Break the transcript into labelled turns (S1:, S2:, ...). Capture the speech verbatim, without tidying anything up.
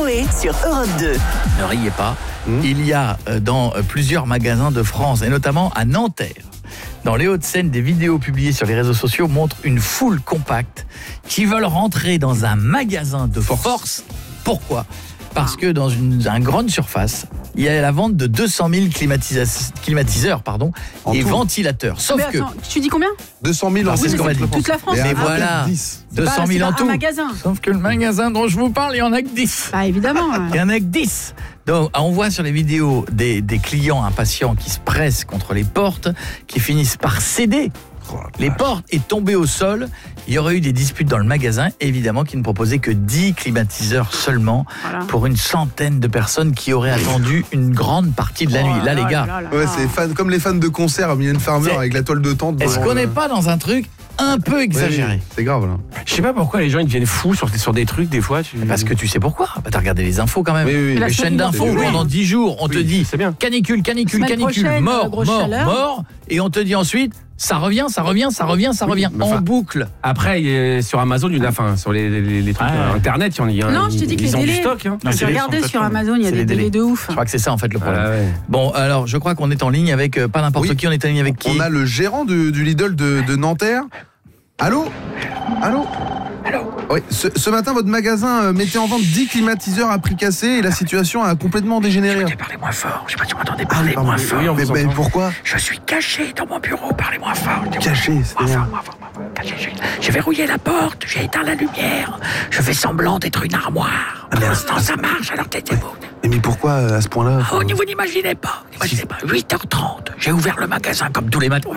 S1: Coé sur Europe deux.
S2: Ne riez pas, mmh. il y a dans plusieurs magasins de France, et notamment à Nanterre, dans les Hauts-de-Seine, des vidéos publiées sur les réseaux sociaux montrent une foule compacte qui veulent rentrer dans un magasin de force. force. Pourquoi ? Parce que dans une, une grande surface, il y a la vente de deux cent mille climatisa- climatiseurs pardon, et tout. ventilateurs. Sauf
S3: mais attends,
S2: que...
S3: tu dis combien ?
S2: deux cent mille en
S3: oui,
S2: c'est ce qu'on m'a dit.
S3: Toute la France.
S2: Mais
S3: ah,
S2: voilà, deux cent mille en tout.
S3: Un magasin.
S2: Sauf que le magasin dont je vous parle, il n'y en a que dix.
S3: Bah évidemment.
S2: Il n'y en a que dix. Donc, on voit sur les vidéos des, des clients impatients qui se pressent contre les portes, qui finissent par céder. Oh, les portes et tomber au sol. Il y aurait eu des disputes dans le magasin, évidemment, qui ne proposaient que dix climatiseurs seulement voilà. pour une centaine de personnes qui auraient attendu une grande partie de la nuit.
S3: Oh
S2: là,
S3: là,
S2: les gars.
S3: là, là,
S4: ouais, c'est fan, comme les fans de concert à Mylène Farmer c'est... avec la toile de tente.
S2: Est-ce qu'on n'est pas dans un truc un peu exagéré?
S4: Oui, c'est grave là.
S5: Je sais pas pourquoi les gens ils deviennent fous sur, sur des trucs des fois. Tu...
S2: Parce que tu sais pourquoi. Bah, t'as regardé les infos quand même.
S4: Oui, oui,
S2: les chaînes d'infos où pendant dix jours on oui, te dit
S5: c'est bien.
S2: canicule, canicule, Semaine canicule, prochaine, mort, mort, chaleur. mort, et on te dit ensuite ça revient, ça revient, ça revient, ça revient oui, en boucle.
S5: Après sur Amazon, il y a enfin sur les, les, les trucs ah, internet, il y a un
S3: Non, je te dis que les délais. Stock, hein. J'ai regardé sur Amazon, il y a des délais de ouf.
S2: Je crois que c'est ça en fait le problème.
S5: Ah, ouais.
S2: Bon, alors je crois qu'on est en ligne avec euh, pas n'importe oui. qui, on est en ligne avec qui?
S4: On a le gérant du, du Lidl de, de Nanterre. Allô? Allô?
S2: Allô?
S4: Oui, ce, ce matin, votre magasin euh, mettait en vente dix climatiseurs à prix cassé et la situation a complètement dégénéré.
S2: Je parlez moins fort, je sais pas si vous m'entendez parler
S4: ah,
S2: moins fort.
S4: Oui, mais, mais pourquoi?
S2: Je suis caché dans mon bureau, parlez moins fort.
S4: Caché, c'est
S2: moins fort, moins fort, moins fort. Caché, j'ai, j'ai verrouillé la porte, j'ai éteint la lumière, je fais semblant d'être une armoire. Pour l'instant, ça marche, alors taisez-vous.
S4: Mais, mais pourquoi à ce point-là?
S2: Oh, vous n'imaginez pas, n'imaginez pas. huit heures trente, j'ai ouvert le magasin comme tous les matins.